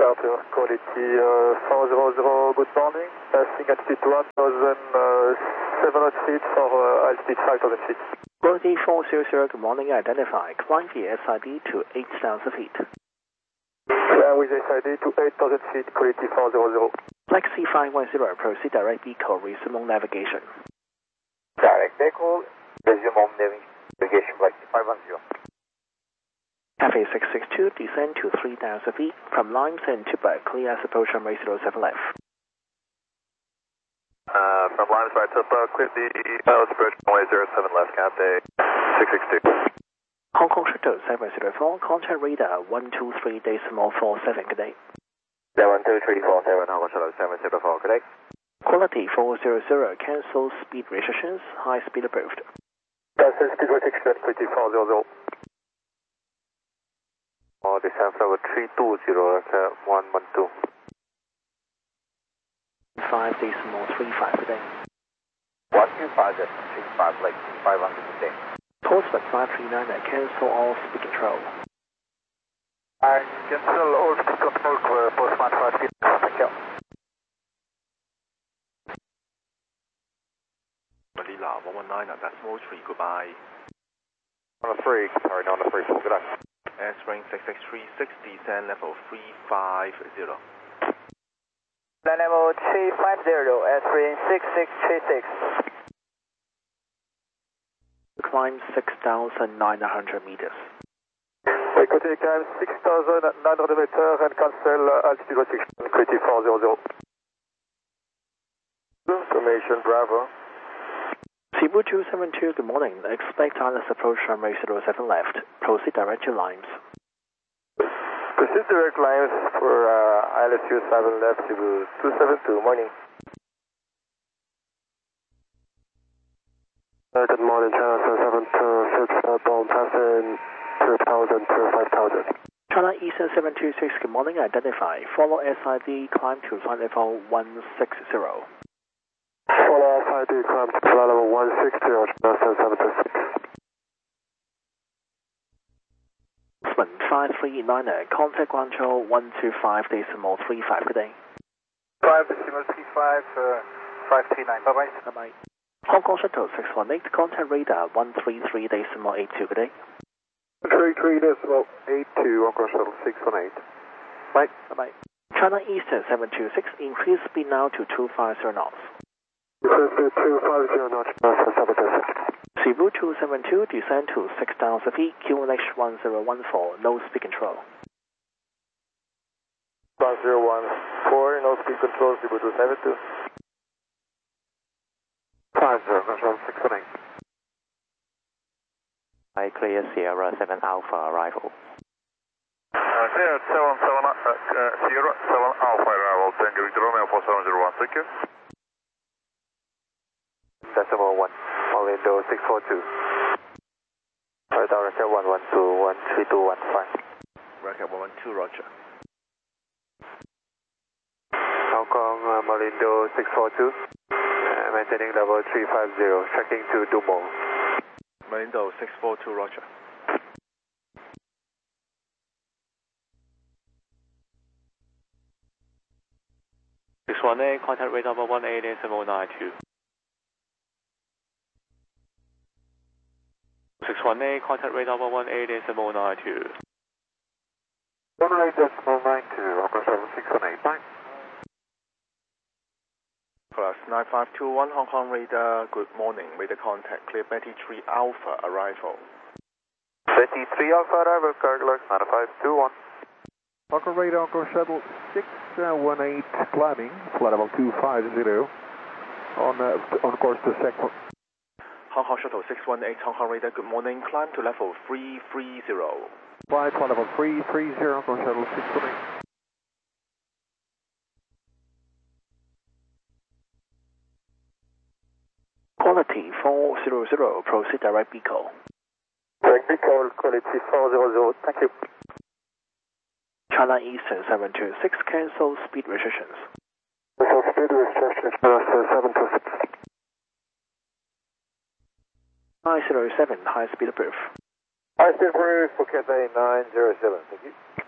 departure, quality 400, good morning. Passing altitude 1,700 feet for altitude 5,000 feet. Quality 400, good morning, identify. Climb via SID to 8,000 feet. With SID to 8,000 feet, quality 400. Flexi 510, proceed direct vehicle, resume navigation. Direct vehicle, resume on navigation, Flexi 510. Cafe 662, descend to 3,000 feet. From Limes and Tuba, clear as approach runway 07 left. From Limes by Tuba, clear the approach runway 07 left, Cafe 662. Hong Kong Shuttle 704, contact radar 123.47, good day. 12347, Hong Kong Shuttle 704, good day. Quality 400, cancel speed restrictions, high speed approved. Cancel speed restriction, quality 400. Descent level 320, 112. 5.35, good day. 125.35, Lake 500, good day. Postman 539, cancel all speed control. I cancel all speed control, Postman 539, thank you. Manila 119, decimal 3, goodbye. On the 3, sorry, no, on the 3, good day. S-Ring 6636, descend level 350. Level 350, S-Ring 6636. Climb 6,900 meters. We continue climb 6,900 meters and cancel altitude restriction, quality 400. Information, Bravo. Cebu 272, good morning. Expect ILS approach runway 07 left. Proceed direct to Limes. Proceed direct Limes for ILS 07 left, Cebu 272, morning. Good morning, China 726, bound passing 2,000 to 5,000. China Eastern 726, good morning, identify. Follow SID, climb to flight level 160. Follow SID, climb to flight level 160, China 726. Postman 539, contact Guangzhou 125.35, good day. 5.35, 539, bye-bye. Bye-bye. Hong Kong Shuttle 618, contact radar 133.82, good day. 133.82, Hong Kong Shuttle 618. Bye. Bye-bye. China Eastern 726, increase speed now to 250 knots. 250 knots, China 726. Cebu 272, descend to 6,000 feet, QNH 1014, no speed control. 1014, no speed control, Cebu 272. 50, control 618. I clear Sierra 7 Alpha arrival. Clear 7 Sierra 7 Alpha arrival, Tango Victor Romeo 4701, thank you. Decimal 1, Orlando 642. Radar 112, 13215. Record 112, roger. Hong Kong, Malindo 642. Maintaining level 350, tracking to Dumo. Malindo 642, roger. Contact radar 118.792. 618, contact radar 118.792. 118.92, Hong Kong Shuttle 618, bye. Plus 9521, Hong Kong radar, good morning. Radar contact, clear Betty 3 Alpha arrival. Betty 3 Alpha arrival, Carglass 9521. Hong Kong radar, Hong Kong Shuttle 618, climbing, flight level 250, on course to Sector. Hong Kong Shuttle 618, Hong Kong radar, good morning. Climb to level 330. Flight level 330, Hong Kong Shuttle 618. Quality 400, proceed direct vehicle. Direct vehicle, quality 400, thank you. China Eastern 726, cancel speed restrictions. Cancel speed restrictions, China 726. 907, high speed approved. High speed approved for Cathay 907, thank you.